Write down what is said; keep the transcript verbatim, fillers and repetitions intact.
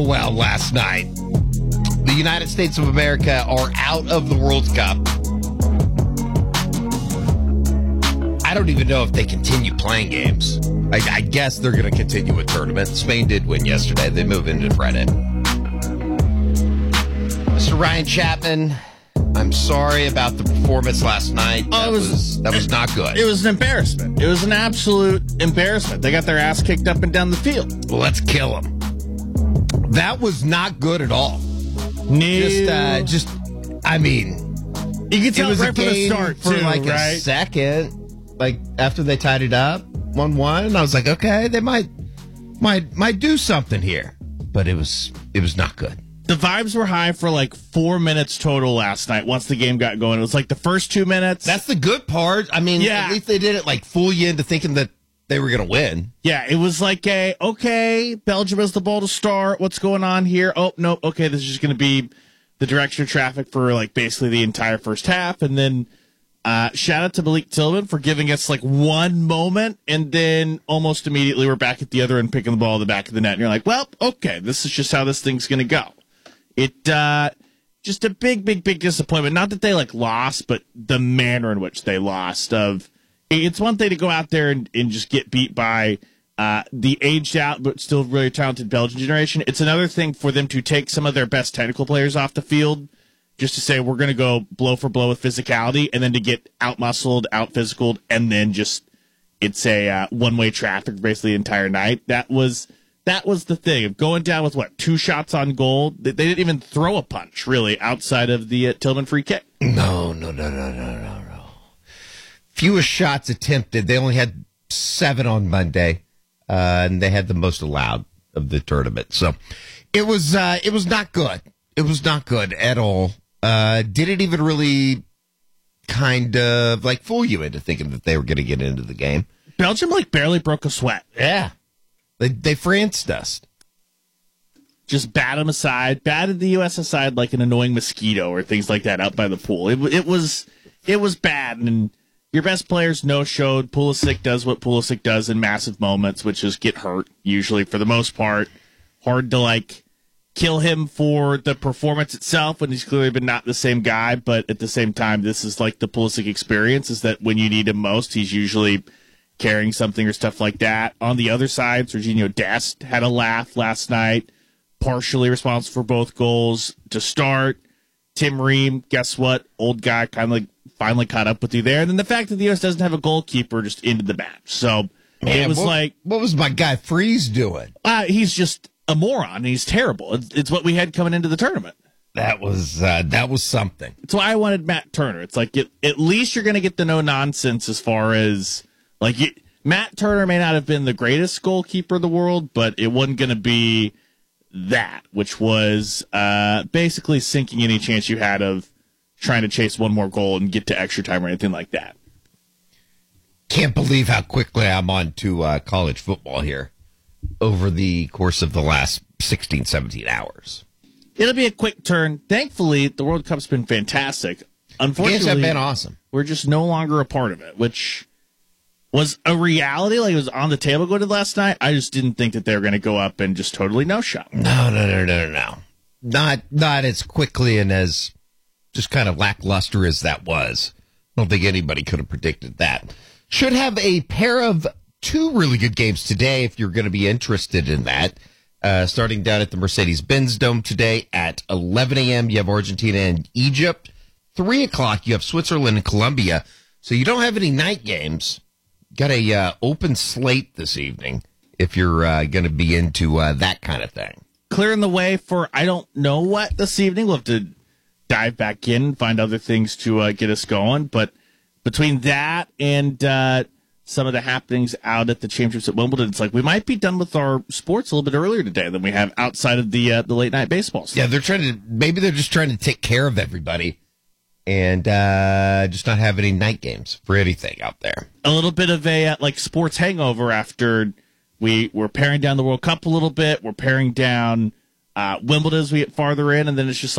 Well, last night, the United States of America are out of the World Cup. I don't even know if they continue playing games. I, I guess they're going to continue a tournament. Spain did win yesterday. They move into credit. Mister Ryan Chapman, I'm sorry about the performance last night. That, oh, was, was that was not good. It was an embarrassment. It was an absolute embarrassment. They got their ass kicked up and down the field. Well, let's kill them. That was not good at all. No. Just, uh, just, I mean, you can tell it was right a from the game start for too, like right? a second. Like after they tied it up, one one, I was like, okay, they might, might, might do something here. But it was, it was not good. The vibes were high for like four minutes total last night. Once the game got going, it was like the first two minutes. That's the good part. I mean, yeah. At least they did it like fool you into thinking that they were going to win. Yeah, it was like a, okay, Belgium has the ball to start. What's going on here? Oh, no, okay, this is just going to be the direction of traffic for like basically the entire first half. And then uh, shout out to Malik Tillman for giving us like one moment. And then almost immediately we're back at the other end picking the ball at the back of the net. And you're like, well, okay, this is just how this thing's going to go. It, uh, just a big, big, big disappointment. Not that they like lost, but the manner in which they lost of, it's one thing to go out there and, and just get beat by uh, the aged out but still really talented Belgian generation. It's another thing for them to take some of their best technical players off the field just to say we're going to go blow for blow with physicality, and then to get out-muscled, out-physicaled, and then just it's a uh, one-way traffic basically the entire night. That was that was the thing of going down with, what, two shots on goal? They, they didn't even throw a punch, really, outside of the uh, Tillman free kick. No, no, no, no, no, no. Fewest shots attempted. They only had seven on Monday, uh, and they had the most allowed of the tournament. So it was uh, it was not good. It was not good at all. Uh, didn't even really kind of like fool you into thinking that they were going to get into the game. Belgium like barely broke a sweat. Yeah, they they Franced us. Just bat them aside, batted the U S aside like an annoying mosquito or things like that out by the pool. It it was it was bad. And your best players no-showed. Pulisic does what Pulisic does in massive moments, which is get hurt, usually, for the most part. Hard to, like, kill him for the performance itself when he's clearly been not the same guy, but at the same time, this is, like, the Pulisic experience, is that when you need him most, he's usually carrying something or stuff like that. On the other side, Serginho Dest had a laugh last night, partially responsible for both goals to start. Tim Ream, guess what? Old guy, kind of like finally caught up with you there. And then the fact that the U S doesn't have a goalkeeper just ended the match. So Man, it was what, like... What was my guy Freeze doing? Uh, he's just a moron. He's terrible. It's, it's what we had coming into the tournament. That was uh, that was something. That's why I wanted Matt Turner. It's like, it, at least you're going to get the no-nonsense as far as... like you, Matt Turner may not have been the greatest goalkeeper in the world, but it wasn't going to be that, which was uh, basically sinking any chance you had of trying to chase one more goal and get to extra time or anything like that. Can't believe how quickly I'm on to uh, college football here over the course of the last sixteen, seventeen hours. It'll be a quick turn. Thankfully, the World Cup's been fantastic. Unfortunately, the games have been awesome. We're just no longer a part of it, which was a reality. Like, it was on the table going to last night. I just didn't think that they were going to go up and just totally no-show. No, no, no, no, no. Not, not as quickly and as just kind of lackluster as that was. I don't think anybody could have predicted that. Should have a pair of two really good games today if you're going to be interested in that. Uh, starting down at the Mercedes-Benz Dome today at eleven a.m. You have Argentina and Egypt. three o'clock, you have Switzerland and Colombia. So you don't have any night games. Got a uh, open slate this evening if you're uh, going to be into uh, that kind of thing. Clearing the way for I don't know what this evening. We'll have to dive back in and find other things to uh, get us going. But between that and uh, some of the happenings out at the championships at Wimbledon, it's like we might be done with our sports a little bit earlier today than we have outside of the uh, the late night baseball stuff. Yeah, they're trying to, maybe they're just trying to take care of everybody and uh, just not have any night games for anything out there. A little bit of a uh, like sports hangover after we were paring down the World Cup a little bit. We're paring down uh, Wimbledon as we get farther in, and then it's just like,